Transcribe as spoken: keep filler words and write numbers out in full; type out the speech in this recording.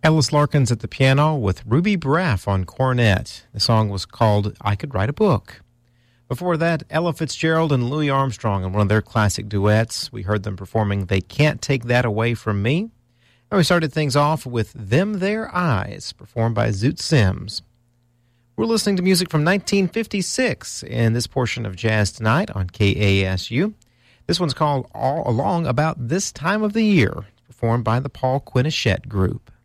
Ellis Larkins at the piano with Ruby Braff on cornet. The song was called I Could Write a Book. Before that, Ella Fitzgerald and Louis Armstrong in one of their classic duets. We heard them performing They Can't Take That Away From Me. And we started things off with Them Their Eyes, performed by Zoot Sims. We're listening to music from nineteen fifty-six in this portion of Jazz Tonight on K A S U. This one's called All Along About This Time of the Year, performed by the Paul Quinichette Group.